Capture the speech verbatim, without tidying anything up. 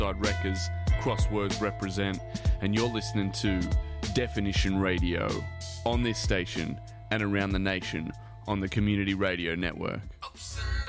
Southside Wreckers, Crosswords represent, and you're listening to Definition Radio on this station and around the nation on the Community Radio Network. Ups and